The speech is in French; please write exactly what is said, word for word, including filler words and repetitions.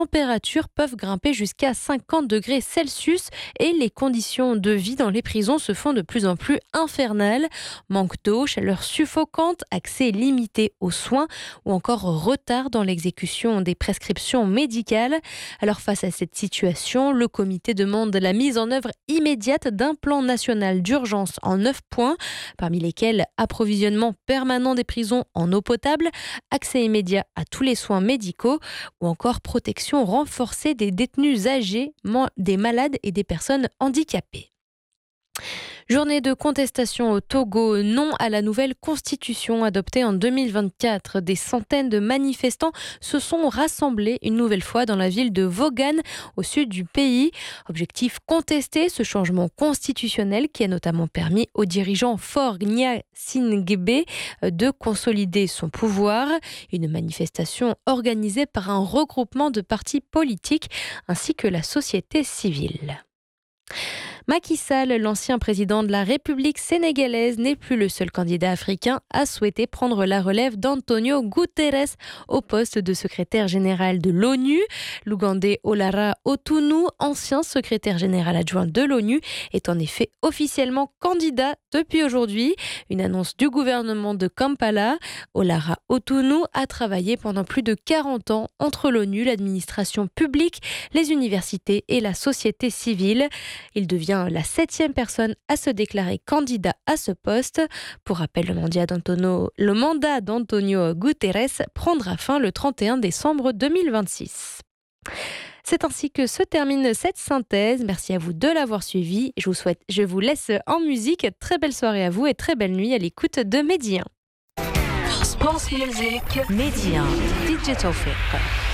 températures peuvent grimper jusqu'à cinquante degrés Celsius et les conditions de vie dans les prisons se font de plus en plus infernales. Manque d'eau, chaleur suffocante, accès limité aux soins ou encore retard dans l'exécution des prescriptions médicales. Alors face à cette situation, le comité demande la mise en œuvre immédiate d'un plan national d'urgence en neuf points, parmi lesquels approvisionnement permanent des prisons en eau potable, accès immédiat à tous les soins médicaux ou encore protection renforcée des détenus âgés, des malades et des personnes handicapées. Journée de contestation au Togo, non à la nouvelle constitution adoptée en deux mille vingt-quatre. Des centaines de manifestants se sont rassemblés une nouvelle fois dans la ville de Vaughan, au sud du pays. Objectif, contester ce changement constitutionnel qui a notamment permis au dirigeant Faure Gnassingbé de consolider son pouvoir. Une manifestation organisée par un regroupement de partis politiques ainsi que la société civile. Macky Sall, l'ancien président de la République sénégalaise, n'est plus le seul candidat africain à souhaiter prendre la relève d'Antonio Guterres au poste de secrétaire général de l'ONU. L'Ougandais Olara Otunu, ancien secrétaire général adjoint de l'ONU, est en effet officiellement candidat depuis aujourd'hui. Une annonce du gouvernement de Kampala. Olara Otunu a travaillé pendant plus de quarante ans entre l'ONU, l'administration publique, les universités et la société civile. Il devient la septième personne à se déclarer candidat à ce poste. Pour rappel, le mandat d'Antonio, le mandat d'Antonio Guterres prendra fin le trente et un décembre deux mille vingt-six. C'est ainsi que se termine cette synthèse. Merci à vous de l'avoir suivi. Je vous souhaite, je vous laisse en musique. Très belle soirée à vous et très belle nuit à l'écoute de Medi un. France Music, Medi un, Digital Fit.